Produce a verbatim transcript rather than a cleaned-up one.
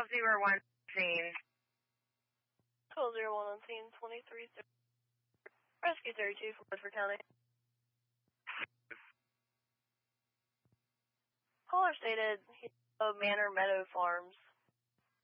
zero one scene. twelve zero one on scene, twenty-three. Rescue thirty-two for Woodford County. Caller stated he Manor Meadow Farms.